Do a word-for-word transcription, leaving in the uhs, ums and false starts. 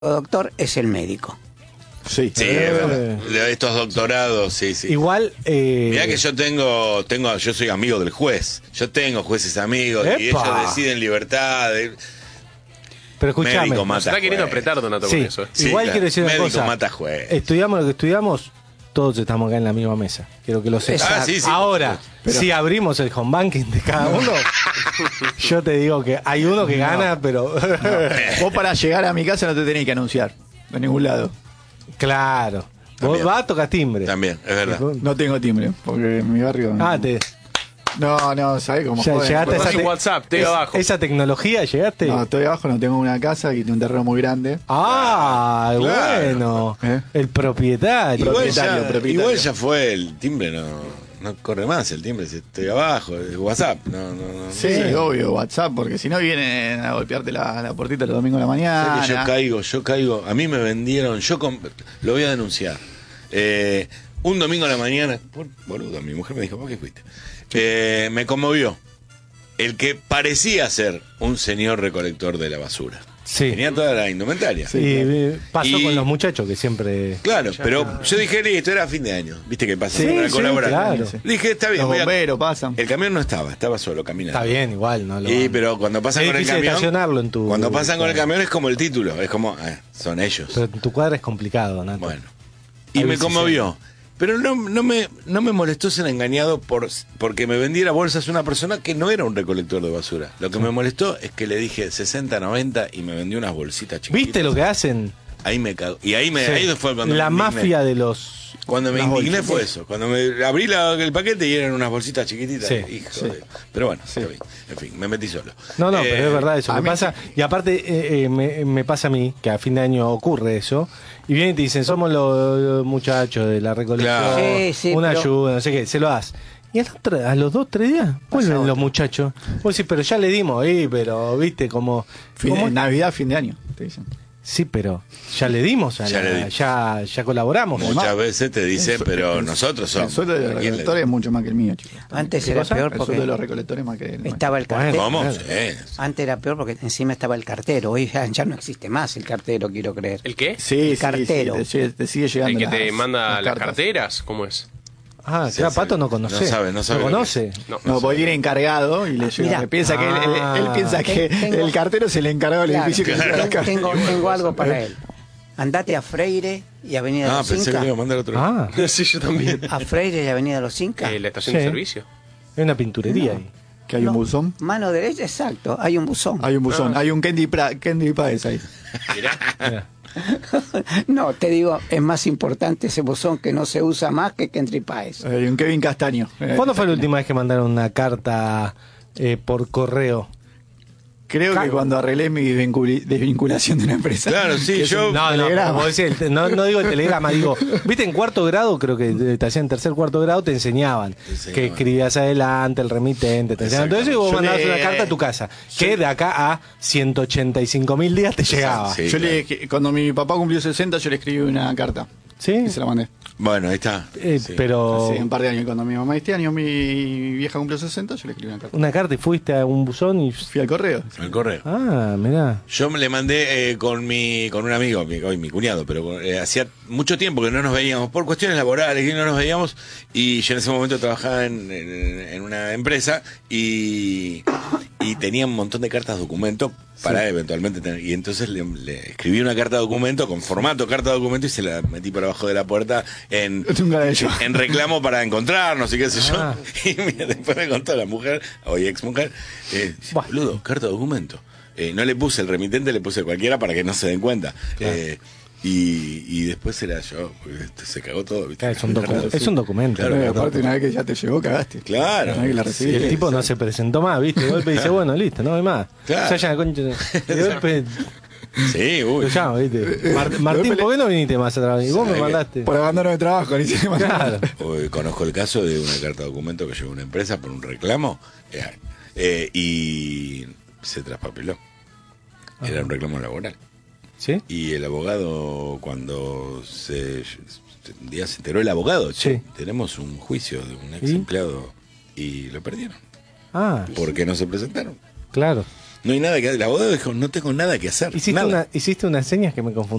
doctor es el médico. Sí, Sí, es verdad. Estos doctorados, sí, sí. Igual. Eh... Mirá que yo tengo, tengo, yo soy amigo del juez. Yo tengo jueces amigos ¡Epa! y ellos deciden libertad. De... Pero escuchame. Médico Se mata está queriendo juez. apretar, Donato, Sí, con eso. Sí, igual claro. quiero decir una Médico cosa. mata juez. Estudiamos lo que estudiamos, todos estamos acá en la misma mesa. Quiero que lo sepas. Ah, sí, sí. Ahora, Pero- si abrimos el home banking de cada uno, yo te digo que hay uno que gana, pero. Vos para llegar a mi casa no te tenés que anunciar de ningún lado. Claro. Vos También. vas, tocas timbre. También, es verdad. No tengo timbre, porque en mi barrio. Ah, te. No, no, ¿sabés cómo Ya joden? llegaste a Estás esa, en te- WhatsApp, estoy es- abajo. esa tecnología, ¿llegaste? No, estoy abajo, no tengo una casa y tengo un terreno muy grande. Ah, Claro. bueno. ¿Eh? El propietario. Igual Propietario, ya, propietario. igual ya fue el timbre, no, no corre más el timbre, si estoy abajo, es WhatsApp, no, no, no. Sí, obvio, WhatsApp, porque si no vienen a golpearte la, la puertita los domingos de la mañana. Sé que yo caigo, yo caigo. A mí me vendieron, yo com- lo voy a denunciar. Eh, un domingo a la mañana, por, boludo, mi mujer me dijo, ¿por qué fuiste? Eh, me conmovió el que parecía ser un señor recolector de la basura. Sí. Tenía toda la indumentaria. Sí. Y eh, pasó Y- con los muchachos que siempre. Claro, pero yo dije, listo, era fin de año. ¿Viste qué pasa? Sí, Para sí, colaborar. claro. Dije, está bien, Los voy a- bomberos pasan. El camión no estaba, estaba solo caminando. Está bien, igual, ¿no? Lo Y van- pero cuando pasan Es con el difícil camión, estacionarlo en tu- cuando pasan con el claro. camión es como el título, es como, ah, son ellos. Pero en tu cuadra es complicado, ¿no? Bueno. Y Ahí me sí conmovió. Pero no, no, me, no me molestó ser engañado por, porque me vendiera bolsas una persona que no era un recolector de basura. Lo que me molestó es que le dije sesenta, noventa y me vendió unas bolsitas chiquitas. ¿Viste lo que hacen? Ahí me cago. Y ahí, me, Sí. ahí fue cuando La me indigné. mafia de los. Cuando me Las indigné bolsas. fue eso. Cuando me abrí la- el paquete y eran unas bolsitas chiquititas. Sí, Hijo sí. de... Pero bueno, está bien. En fin, me metí solo. No, no, Eh, pero es verdad eso. a Me mí pasa, y aparte eh, eh, me, me pasa a mí, que a fin de año ocurre eso, y vienen y te dicen, somos los, los muchachos de la recolección, Claro. Sí, sí, una pero- ayuda, no sé qué, se lo das. Y a los, tre- a los dos, tres días, vuelven otro. los muchachos. Vos decís, pero ya le dimos, ahí, pero viste, como... Fin como- de, Navidad, fin de año, te dicen. Sí, pero ya le dimos, a Ya la- le dimos. ya, ya colaboramos. Muchas veces te dicen, pero nosotros El somos. sueldo de los ¿Quién le- recolectores es mucho más que el mío, chicos. Antes ¿Qué era cosa? peor El sueldo de los porque recolectores es más que el nuestro. estaba el cartero. ¿Cómo? Bueno. Sí. Antes era peor porque encima estaba el cartero. Hoy ya, ya no existe más el cartero, quiero creer. ¿El qué? Sí, El sí, cartero. sí, te, sigue- te sigue llegando. ¿El que te las- manda las, cartas. carteras? ¿Cómo es? Ah, Sí, claro, sí. Pato no conoce. No sabe, no sabe ¿Lo lo que conoce? No. No, porque tiene encargado y le llega. Mirá. Me piensa que él, él- Ah. él piensa que Tengo- el cartero es el encargado del Claro, edificio que le llega la tengo, carta. tengo, tengo algo para él. Andate a Freire y Avenida de Ah, los pensé que Incas. le iba a mandar otro. Ah, Sí, yo también. A Freire y Avenida de los Incas. Eh, la estación Sí. de servicio. es una pinturería ahí. Que hay No, un buzón. Mano derecha, exacto. Hay un buzón. Hay un buzón. Hay un Candy, pra, Candy Páez ahí. Mirá. Mirá. No, te digo, es más importante ese buzón que no se usa más que Country Páez. Hay un Kevin Castaño. Eh, ¿Cuándo fue la última vez que mandaron una carta eh, por correo? Creo que Claro. cuando arreglé mi desvinculi- desvinculación de una empresa. Claro, sí, Que es yo- un No, no, telegrama. vos decís el te- no, no digo el telegrama, digo, viste, en cuarto grado, creo que te hacían en tercer, cuarto grado, te enseñaban enseñaban. que escribías adelante, el remitente, te enseñaban todo eso y vos Yo mandabas le- una carta a tu casa, que de acá a ciento ochenta y cinco mil días te llegaba. Sí, Yo claro. le, que- cuando mi papá cumplió sesenta, yo le escribí una carta. ¿Sí? Y se la mandé. Bueno, ahí está. Eh, Sí. Pero Hace un par de años. Cuando mi mamá este año, mi vieja cumplió sesenta, yo le escribí una carta. una carta y fuiste a un buzón y... Fui al correo. El correo. Ah, mirá. Yo me le mandé eh, con mi con un amigo, mi, hoy mi cuñado, pero eh, hacía mucho tiempo que no nos veíamos, por cuestiones laborales que no nos veíamos, y yo en ese momento trabajaba en, en- en una empresa y, y tenía un montón de cartas documento para eventualmente tener, y entonces le, le escribí una carta documento con formato carta documento y se la metí por abajo de la puerta en, Nunca la he hecho. en reclamo para encontrarnos y qué sé Ah. yo. Y mira, después me contó la mujer, hoy ex mujer, eh, dice, Buah. boludo, carta documento. Eh, no le puse el remitente, le puse cualquiera para que no se den cuenta. Eh, y, y después era yo, porque este, se cagó todo. ¿viste? Es un, docu- Claro, es un documento. Claro, Eh, claro. aparte, una vez que ya te llegó, cagaste. Claro. Una vez que la Y recibiste. el tipo no se presentó más, ¿viste? De golpe dice, bueno, listo, no hay más. Claro. Se hallan la concha. De golpe Sí, uy. lo llamo, ¿viste? Mar- Martín, ¿por qué no viniste más a trabajar? Y vos me ¿Sabe qué? mandaste. Por abandono de trabajo, ni siquiera me Claro. Hoy conozco el caso de una carta documento que llegó a una empresa por un reclamo eh, eh, y se traspapeló. Era un reclamo laboral. ¿Sí? Y el abogado, cuando se, un día se enteró el abogado, che, Sí. tenemos un juicio de un ex ¿Y? empleado y lo perdieron. Ah, ¿Por qué no se presentaron? claro. No hay nada que hacer. El abogado dijo, no tengo nada que hacer. Hiciste, nada. una, hiciste unas señas que me confundí.